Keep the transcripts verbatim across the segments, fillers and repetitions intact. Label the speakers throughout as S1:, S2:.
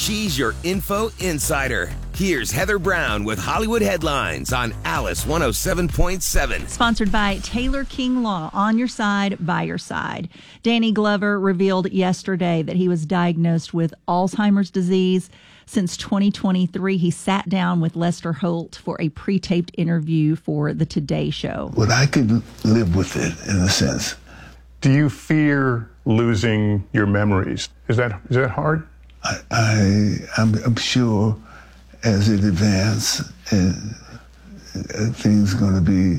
S1: She's your info insider. Here's Heather Brown with Hollywood Headlines on Alice one oh seven point seven.
S2: Sponsored by Taylor King Law. On your side, by your side. Danny Glover revealed yesterday that he was diagnosed with Alzheimer's disease. Since twenty twenty-three, he sat down with Lester Holt for a pre-taped interview for The Today Show.
S3: But I could live with it in a sense.
S4: Do you fear losing your memories? Is that is that hard?
S3: I, I I'm, I'm sure as it advances, and uh, things are going to be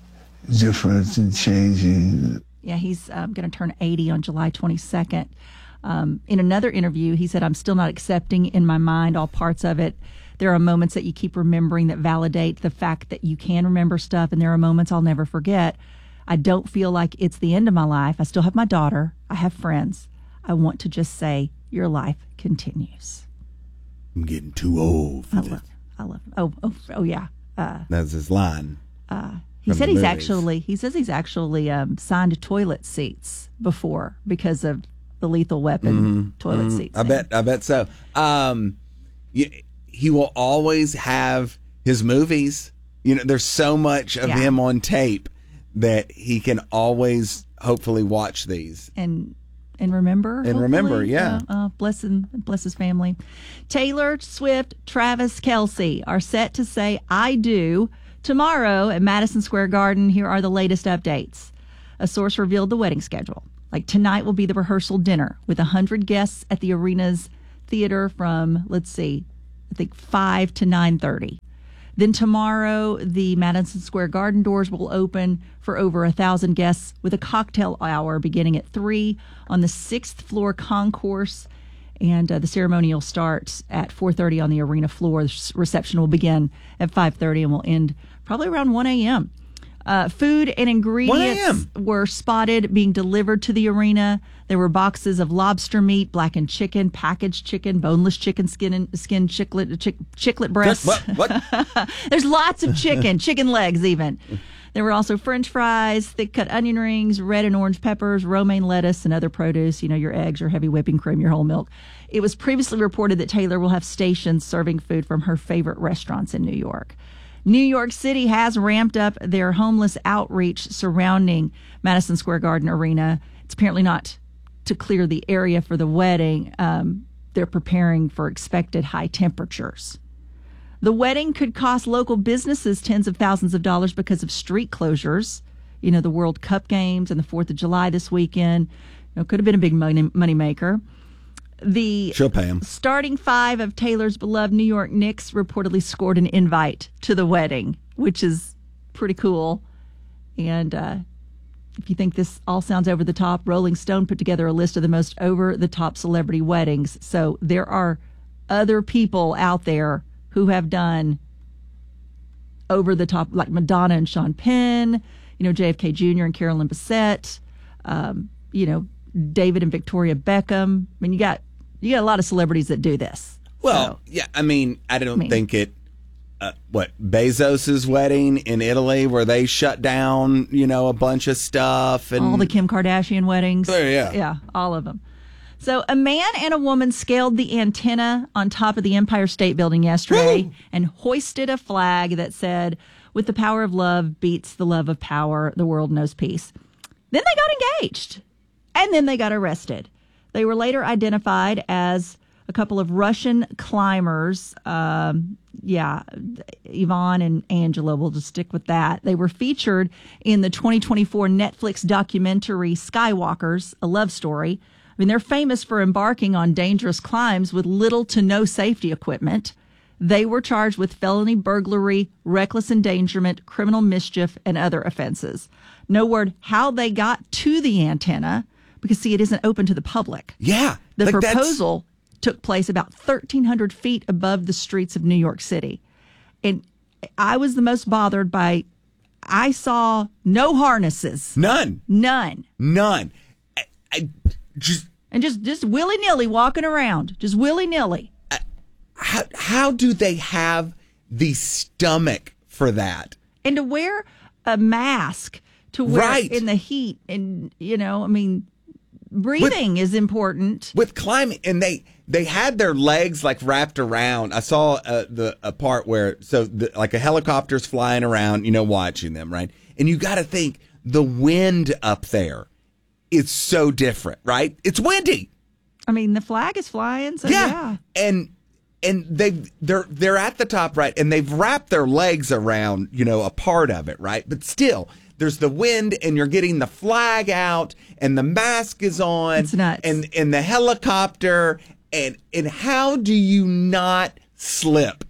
S3: different and changing.
S2: Yeah, he's um, going to turn eighty on July twenty-second. Um, in another interview, he said, "I'm still not accepting in my mind all parts of it. There are moments that you keep remembering that validate the fact that you can remember stuff, and there are moments I'll never forget. I don't feel like it's the end of my life. I still have my daughter. I have friends. I want to just say your life continues."
S5: I'm getting too old for
S2: I
S5: this.
S2: love him. I love him. Oh, oh, oh yeah. Uh,
S5: That's his line.
S2: uh, he
S5: From
S2: said
S5: the
S2: he's
S5: movies.
S2: actually, he says he's actually um, signed toilet seats before because of the Lethal Weapon toilet seats.
S5: I bet. I bet so. Um, you, he will always have his movies. You know, there's so much of
S2: Yeah.
S5: him on tape that he can always, hopefully, watch these.
S2: And and remember.
S5: And remember,
S2: hopefully.
S5: yeah.
S2: Uh, uh, bless him, bless his family. Taylor Swift, Travis Kelce are set to say "I do" tomorrow at Madison Square Garden. Here are the latest updates. A source revealed the wedding schedule. Like tonight will be the rehearsal dinner with one hundred guests at the arena's theater from, let's see, I think five to nine thirty. Then tomorrow, the Madison Square Garden doors will open for over one thousand guests with a cocktail hour beginning at three on the sixth floor concourse. And uh, the ceremony will start at four thirty on the arena floor. The reception will begin at five thirty and will end probably around one a.m. Uh, food and ingredients were spotted being delivered to the arena. There were boxes of lobster meat, blackened chicken, packaged chicken, boneless chicken, skin and skin chiclet, chick, chiclet breasts.
S5: What? what?
S2: There's lots of chicken, chicken legs even. There were also French fries, thick cut onion rings, red and orange peppers, romaine lettuce, and other produce. You know, your eggs, your heavy whipping cream, your whole milk. It was previously reported that Taylor will have stations serving food from her favorite restaurants in New York. New York City has ramped up their homeless outreach surrounding Madison Square Garden Arena. It's apparently not to clear the area for the wedding. Um, they're preparing for expected high temperatures. The wedding could cost local businesses tens of thousands of dollars because of street closures. You know, the World Cup games and the fourth of July this weekend. You know, could have been a big money money maker. The
S5: She'll pay him.
S2: starting five of Taylor's beloved New York Knicks reportedly scored an invite to the wedding, which is pretty cool. And uh, if you think this all sounds over the top, Rolling Stone put together a list of the most over the top celebrity weddings. So there are other people out there who have done over the top, like Madonna and Sean Penn, you know, J F K Junior and Carolyn Bessette, um, you know, David and Victoria Beckham. I mean, you got you got a lot of celebrities that do this.
S5: Well,
S2: So,
S5: yeah. I mean, I don't
S2: I mean-
S5: think it. Uh, what Bezos's wedding in Italy, where they shut down, you know, a bunch of stuff and
S2: all the Kim Kardashian weddings.
S5: Oh, yeah.
S2: Yeah, all of them. So a man and a woman scaled the antenna on top of the Empire State Building yesterday
S5: Woo!
S2: and hoisted a flag that said, "With the power of love beats the love of power, the world knows peace." Then they got engaged, and then they got arrested. They were later identified as a couple of Russian climbers. Um, yeah, Yvonne and Angela, we'll just stick with that. They were featured in the twenty twenty-four Netflix documentary Skywalkers, A Love Story. I mean, they're famous for embarking on dangerous climbs with little to no safety equipment. They were charged with felony burglary, reckless endangerment, criminal mischief, and other offenses. No word how they got to the antenna, because, see, it isn't open to the public.
S5: yeah,
S2: The
S5: like that's-
S2: proposal took place about thirteen hundred feet above the streets of New York City. And I was the most bothered by, I saw no harnesses.
S5: None,
S2: None.
S5: none. I, I just
S2: And just, just willy-nilly walking around. Just willy-nilly.
S5: how how do they have the stomach for that?
S2: And to wear a mask to wear
S5: Right.
S2: in the heat. And, you know, I mean, breathing with, is important.
S5: With climbing, and they they had their legs like wrapped around. I saw uh, the a part where, so the, like a helicopter's flying around, you know, watching them, right? And you got to think the wind up there is so different, right? It's windy.
S2: I mean, the flag is flying, so yeah. yeah.
S5: And and they they're they're at the top, right? And they've wrapped their legs around, you know, a part of it, right? But still, there's the wind, and you're getting the flag out, and the mask is on,
S2: it's nuts.
S5: and and the helicopter, and and how do you not slip?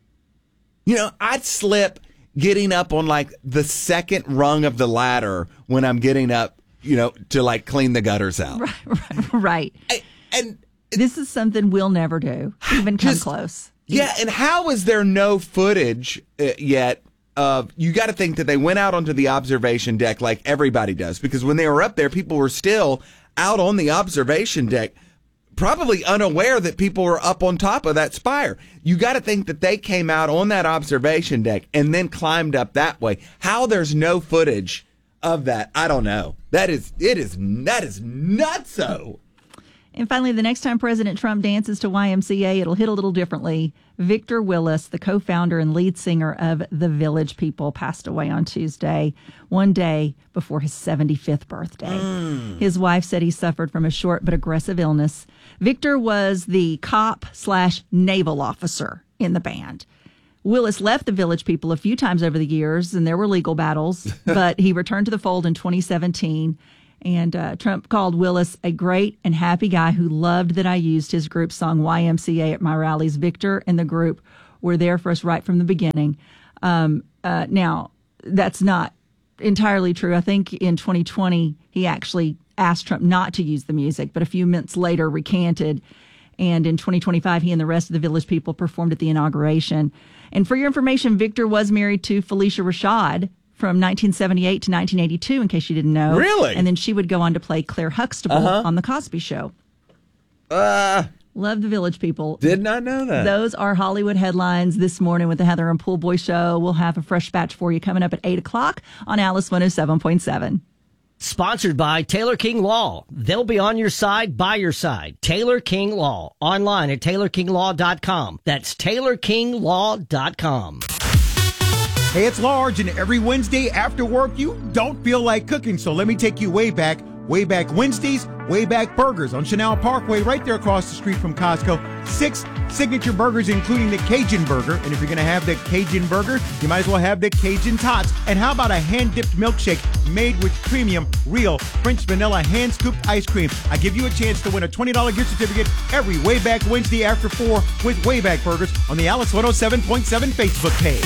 S5: You know, I'd slip getting up on like the second rung of the ladder when I'm getting up, you know, to like clean the gutters out.
S2: Right, right, right.
S5: I, and
S2: this is something we'll never do, even come
S5: just,
S2: close.
S5: Yeah, and how is there no footage uh, yet of, you got to think that they went out onto the observation deck like everybody does, because when they were up there, people were still out on the observation deck, probably unaware that people were up on top of that spire. You got to think that they came out on that observation deck and then climbed up that way. How there's no footage of that, I don't know. That is, it is, that is nutso.
S2: And finally, the next time President Trump dances to Y M C A, it'll hit a little differently. Victor Willis, the co-founder and lead singer of The Village People, passed away on Tuesday, one day before his seventy-fifth birthday. Mm. His wife said he suffered from a short but aggressive illness. Victor was the cop slash naval officer in the band. Willis left The Village People a few times over the years, and there were legal battles, but he returned to the fold in twenty seventeen. And uh, Trump called Willis a great and happy guy who loved that I used his group song Y M C A at my rallies. Victor and the group were there for us right from the beginning. Um, uh, now, that's not entirely true. I think in twenty twenty, he actually asked Trump not to use the music, but a few months later recanted. And in twenty twenty-five, he and the rest of the Village People performed at the inauguration. And for your information, Victor was married to Felicia Rashad from nineteen seventy-eight to nineteen eighty-two, in case you didn't know.
S5: Really?
S2: And then she would go on to play Claire Huxtable uh-huh. on The Cosby Show.
S5: Uh,
S2: Love The Village People.
S5: Did not know that.
S2: Those are Hollywood headlines this morning with the Heather and Pool Boy Show. We'll have a fresh batch for you coming up at eight o'clock on Alice one oh seven point seven.
S6: Sponsored by Taylor King Law. They'll be on your side, by your side. Taylor King Law. Online at taylor king law dot com. That's taylor king law dot com.
S7: Hey, it's Large, and every Wednesday after work, you don't feel like cooking, so let me take you way back. Way Back Wednesdays, Way Back Burgers on Chanel Parkway, right there across the street from Costco. Six signature burgers, including the Cajun Burger. And if you're going to have the Cajun Burger, you might as well have the Cajun Tots. And how about a hand-dipped milkshake made with premium, real French vanilla hand-scooped ice cream? I give you a chance to win a twenty dollars gift certificate every Way Back Wednesday after four with Way Back Burgers on the Alice one oh seven point seven Facebook page.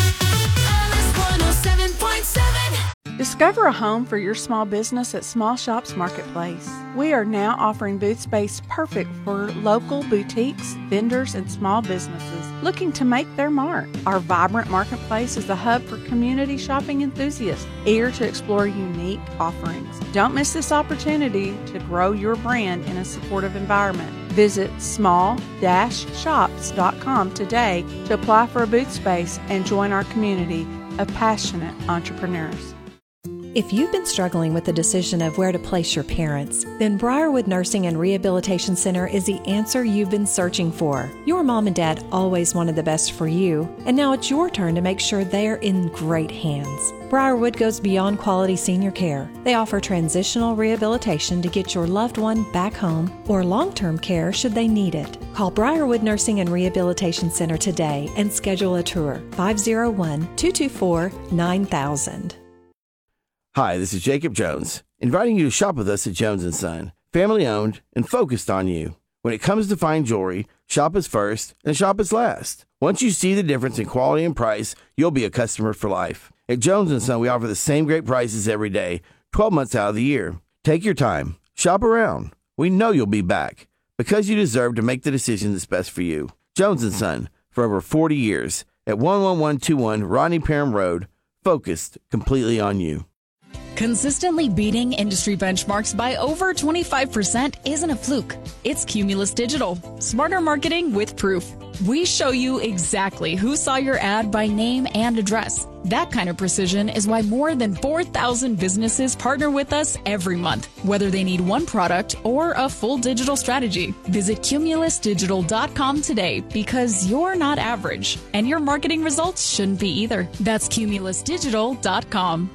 S8: Discover a home for your small business at Small Shops Marketplace. We are now offering booth space perfect for local boutiques, vendors, and small businesses looking to make their mark. Our vibrant marketplace is a hub for community shopping enthusiasts eager to explore unique offerings. Don't miss this opportunity to grow your brand in a supportive environment. Visit small dash shops dot com today to apply for a booth space and join our community of passionate entrepreneurs.
S9: If you've been struggling with the decision of where to place your parents, then Briarwood Nursing and Rehabilitation Center is the answer you've been searching for. Your mom and dad always wanted the best for you, and now it's your turn to make sure they're in great hands. Briarwood goes beyond quality senior care. They offer transitional rehabilitation to get your loved one back home or long-term care should they need it. Call Briarwood Nursing and Rehabilitation Center today and schedule a tour. five oh one, two two four, nine thousand.
S10: Hi, this is Jacob Jones, inviting you to shop with us at Jones and Son, family owned and focused on you. When it comes to fine jewelry, shop us first and shop us last. Once you see the difference in quality and price, you'll be a customer for life. At Jones and Son, we offer the same great prices every day, twelve months out of the year. Take your time. Shop around. We know you'll be back because you deserve to make the decision that's best for you. Jones and Son, for over forty years, at one one one two one Rodney Parham Road, focused completely on you.
S11: Consistently beating industry benchmarks by over twenty-five percent isn't a fluke. It's Cumulus Digital. Smarter marketing with proof. We show you exactly who saw your ad by name and address. That kind of precision is why more than four thousand businesses partner with us every month, whether they need one product or a full digital strategy. Visit cumulus digital dot com today because you're not average, and your marketing results shouldn't be either. That's cumulus digital dot com.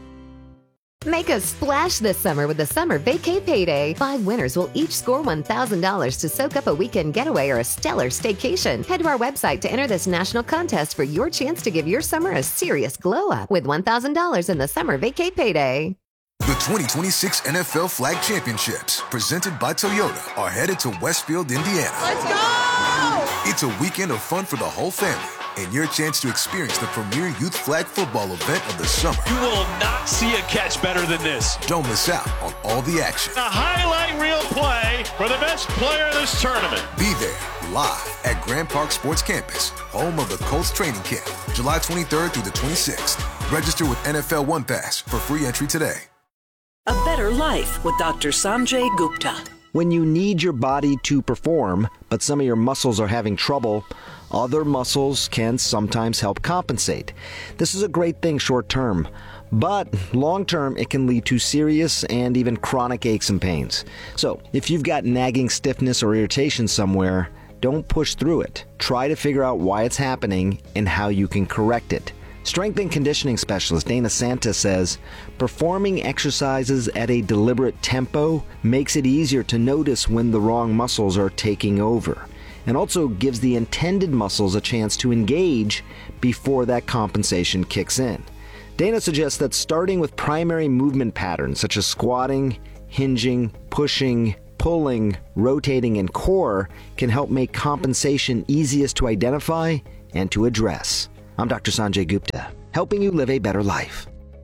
S12: Make a splash this summer with the Summer Vacay Payday. Five winners will each score one thousand dollars to soak up a weekend getaway or a stellar staycation. Head to our website to enter this national contest for your chance to give your summer a serious glow up with one thousand dollars in the Summer Vacay Payday.
S13: The twenty twenty-six N F L Flag Championships, presented by Toyota, are headed to Westfield, Indiana.
S14: Let's go!
S13: It's a weekend of fun for the whole family and your chance to experience the premier youth flag football event of the summer.
S14: You will not see a catch better than this.
S13: Don't miss out on all the action.
S14: A highlight reel play for the best player in this tournament.
S13: Be there live at Grand Park Sports Campus, home of the Colts training camp, July twenty-third through the twenty-sixth. Register with N F L One Pass for free entry today.
S15: A better life with Doctor Sanjay Gupta.
S16: When you need your body to perform, but some of your muscles are having trouble, other muscles can sometimes help compensate. This is a great thing short term, but long term it can lead to serious and even chronic aches and pains. So if you've got nagging stiffness or irritation somewhere, don't push through it. Try to figure out why it's happening and how you can correct it. Strength and conditioning specialist Dana Santa says, performing exercises at a deliberate tempo makes it easier to notice when the wrong muscles are taking over, and also gives the intended muscles a chance to engage before that compensation kicks in. Dana suggests that starting with primary movement patterns such as squatting, hinging, pushing, pulling, rotating, and core can help make compensation easiest to identify and to address. I'm Doctor Sanjay Gupta, helping you live a better life.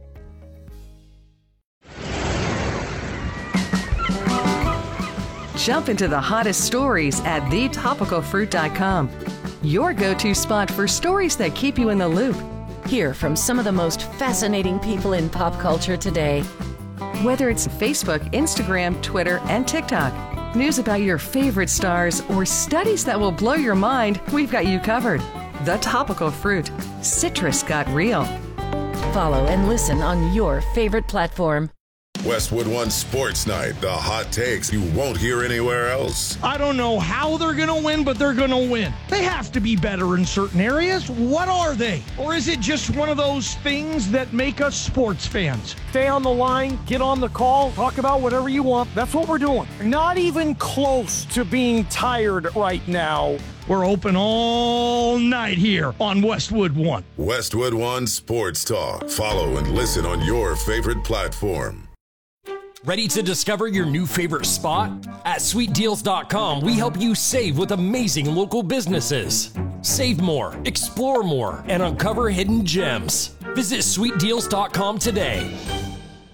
S17: Jump into the hottest stories at the topical fruit dot com. Your go-to spot for stories that keep you in the loop.
S18: Hear from some of the most fascinating people in pop culture today.
S17: Whether it's Facebook, Instagram, Twitter, and TikTok, news about your favorite stars, or studies that will blow your mind, we've got you covered. The Topical Fruit. Citrus got real.
S18: Follow and listen on your favorite platform.
S19: Westwood One Sports Night, the hot takes you won't hear anywhere else.
S20: I don't know how they're going to win, but they're going to win. They have to be better in certain areas. What are they? Or is it just one of those things that make us sports fans? Stay on the line, get on the call, talk about whatever you want. That's what we're doing. Not even close to being tired right now. We're open all night here on Westwood One.
S19: Westwood One Sports Talk. Follow and listen on your favorite platform.
S21: Ready to discover your new favorite spot? At sweet deals dot com, we help you save with amazing local businesses. Save more, explore more, and uncover hidden gems. Visit sweet deals dot com today.